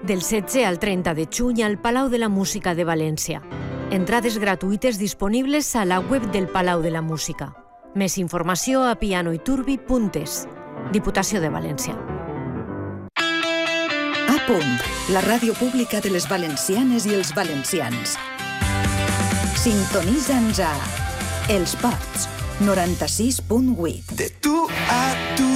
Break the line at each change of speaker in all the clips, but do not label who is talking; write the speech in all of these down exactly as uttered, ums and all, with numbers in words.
Del setze al trenta de juny al Palau de la Música de València. Entrades gratuïtes disponibles a la web del Palau de la Música. Més informació a pianoiturbi punt es. Diputació de València.
A Punt, la ràdio pública de les valencianes i els valencians. Sintonitza'ns a Els Ports, noranta-sis punt vuit.
De tu a tu.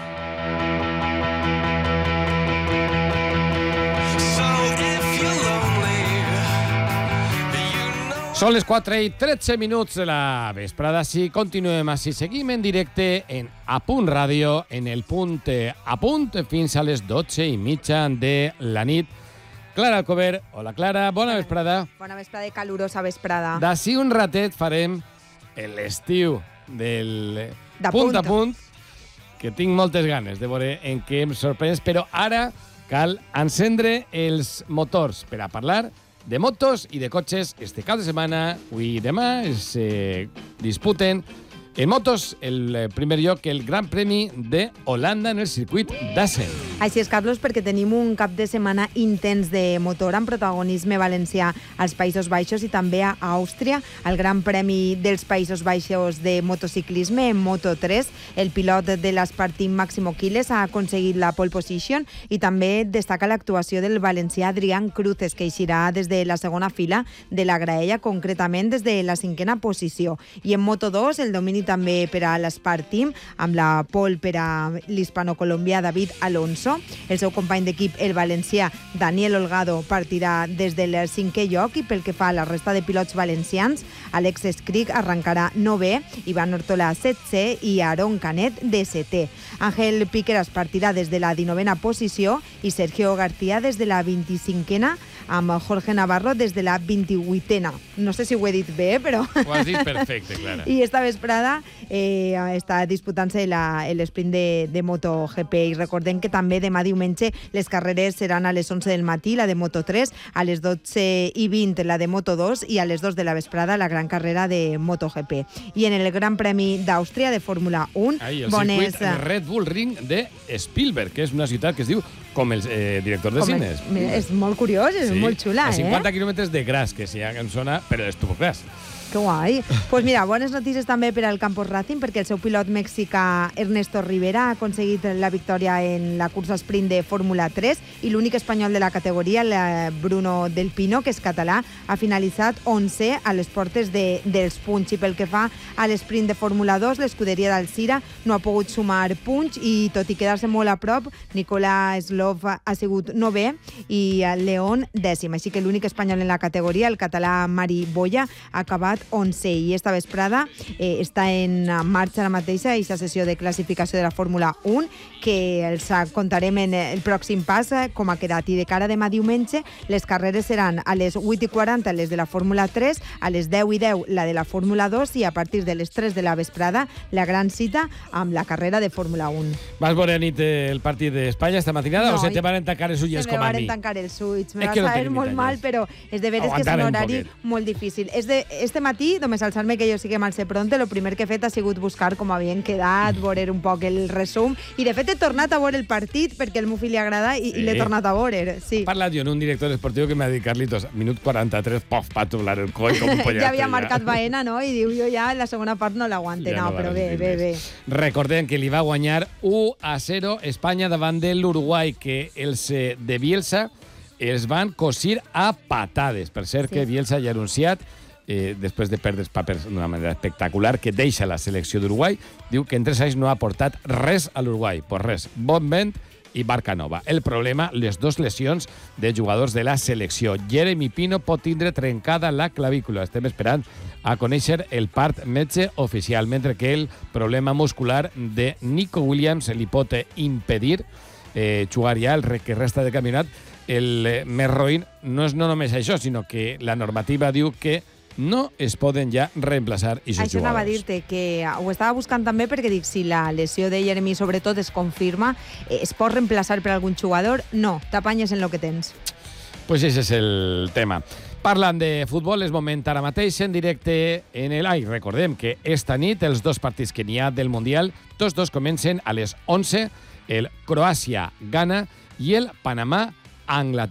Són les quatre i tretze minuts de la vesprada. Si continuem així, seguim en directe en A Punt Ràdio, en el punt a punt, fins a les dotze i mitja de la nit. Clara Alcover, hola Clara, bona vesprada.
Bona vesprada i calurosa vesprada.
D'ací un ratet farem l'estiu del
de
punt
punt
a punt, que tinc moltes ganes de veure en què em sorprens, però ara cal encendre els motors per a parlar de motos i de cotxes. Este cap de setmana, avui i demà, es eh, disputen en motos el primer lloc el Gran Premi de Holanda en el circuit d'Assen.
Així és, Carlos, perquè tenim un cap de setmana intens de motor amb protagonisme valencià als Països Baixos i també a Àustria. El Gran Premi dels Països Baixos de motociclisme en Moto tres. El pilot de l'Sparteam Máximo Quiles ha aconseguit la pole position i també destaca l'actuació del valencià Adrián Cruces, que eixirà des de la segona fila de la graella, concretament des de la cinquena posició. I en Moto dos, el domini també per a l'Sparteam, amb la pole per a l'hispano-colombià David Alonso. El seu company d'equip, el valencià Daniel Holgado, partirà des del cinquè lloc, i pel que fa a la resta de pilots valencians, Alex Escric arrencarà novè, Ivan Ortola setzè i Aaron Canet de setè. Ángel Piqueras partirà des de la dinovena posició i Sergio García des de la vint-i-cinquena, amb Jorge Navarro des de la vint-i-vuitena. No sé si ho he dit bé, però...
Ho has dit perfecte, Clara.
I esta vesprada eh, està disputant-se l'esprint de, de MotoGP, i recordem que també demà diumenge les carreres seran a les onze del matí, la de Moto tres, a les dotze i vint la de Moto dos i a les dos de la vesprada la gran carrera de MotoGP. I en el Gran Premi d'Àustria de Fórmula un...
Ai, el
bones...
circuit Red Bull Ring de Spielberg, que és una ciutat que es diu com el eh, director de
Com
cines.
El, és molt curiós, és
Sí,
molt xula,
a cinquanta
eh?
quilòmetres de Graz, que sí, em sona, però és tu Graz.
Que guai. Pues mira, bones notícies també per al Campos Racing, perquè el seu pilot mexicà Ernesto Rivera ha aconseguit la victòria en la cursa sprint de Fórmula tres, i l'únic espanyol de la categoria, el Bruno Del Pino, que és català, ha finalitzat onzè a les portes de, dels punts. I pel que fa a l'esprint de Fórmula dos, l'escuderia d'Alcira no ha pogut sumar punts, i tot i quedar-se molt a prop, Nicola Slov ha sigut novè i León dècim. Així que l'únic espanyol en la categoria, el català Mari Boya, ha acabat onzè, i esta vesprada eh, està en marxa la mateixa aquesta sessió de classificació de la Fórmula un, que els contarem en el pròxim pas com ha quedat. I de cara a demà diumenge, les carreres seran a les vuit i quaranta les de la Fórmula tres, a les deu i deu la de la Fórmula dos, i a partir de les tres de la vesprada la gran cita amb la carrera de Fórmula un.
Vas veure a nit el partit d'Espanya esta matinada,
No,
o se te van tancar els ulls
Se me
com a
van
mi?
tancar els ulls. Me
És
va
que no
saber
tenim
molt
mitjans.
mal, però és de veres que és
Aguantar
un
un
horari
poquet.
molt difícil. És de, este matí, només alçar-me que jo sí que mal sé pronte, el primer que he fet ha sigut buscar com havien quedat, veure un poc el resum, i de fet he tornat a veure el partit perquè el meu fill li agrada i,
Sí.
i l'he tornat a veure. Sí.
He parlat jo en un director esportiu que m'ha dit, Carlitos, minut quaranta-tres, pof, va doblar el coll com un pollastre.
Ja havia marcat Baena, no? I diu, jo ja la segona part no l'aguante.
Ja
No,
no
però
va
bé,
resistir
bé, bé.
més. Recordem que li va guanyar u a zero Espanya davant de l'Uruguai, que els eh, de Bielsa els van cosir a patades. Per cert,
Sí.
que Bielsa ja ha anunciat, eh, després de perdre els papers d'una manera espectacular, que deixa la selecció d'Uruguai. Diu que en tres anys no ha aportat res a l'Uruguai. Pues res, bon vent i barca nova. El problema, les dues lesions de jugadors de la selecció. Jeremy Pino pot tindre trencada la clavícula. Estem esperant a conèixer el part metge oficial, mentre que el problema muscular de Nico Williams li pot impedir eh, jugar ja el que resta de campionat. El eh, més roïn no és no només això, sinó que la normativa diu que no es poden ja reemplaçar aquests
Això anava a
jugadors.
dir-te, que ho estava buscant també perquè dic, si la lesió de Jeremy sobretot es confirma, eh, es pot reemplaçar per algun jugador? No, t'apanyes en lo que tens.
Pues ese és el tema. Parlant de futbol, és moment ara mateix en directe en el... Ai, recordem que esta nit els dos partits que n'hi ha del Mundial, tots dos comencen a les onze, el Croàcia-Ghana i el Panamà-Anglaterra.